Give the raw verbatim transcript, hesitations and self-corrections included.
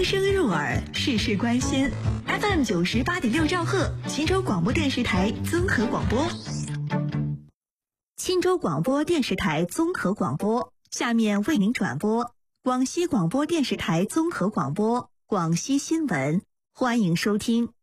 声入耳，事事关心。F M 九十八点六兆赫，秦州广播电视台综合广播。钦州广播电视台综合广播，下面为您转播广西广播电视台综合广播广西新闻，欢迎收听。